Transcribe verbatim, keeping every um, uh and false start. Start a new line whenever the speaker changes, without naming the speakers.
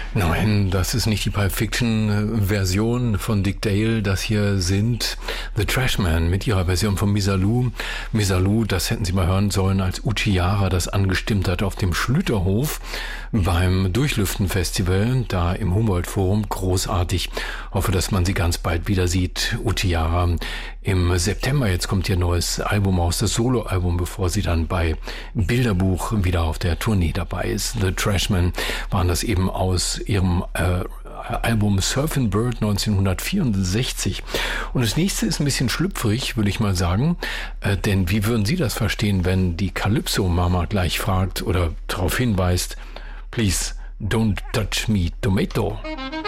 Nein, das ist nicht die Pulp Fiction-Version von Dick Dale. Das hier sind The Trashmen mit ihrer Version von Misirlou. Misirlou, das hätten Sie mal hören sollen, als Uchiara das angestimmt hat auf dem Schlüterhof beim Durchlüften-Festival, da im Humboldt-Forum. Großartig. Hoffe, dass man sie ganz bald wieder sieht. Uchiara im September. Jetzt kommt ihr neues Album aus, das Soloalbum, bevor sie dann bei Bilderbuch wieder auf der Tournee dabei ist. The Trashmen waren das eben aus ihrem äh, Album Surfing Bird neunzehnhundertvierundsechzig. Und das nächste ist ein bisschen schlüpfrig, würde ich mal sagen. Äh, denn wie würden Sie das verstehen, wenn die Calypso-Mama gleich fragt oder darauf hinweist, please don't touch me, tomato.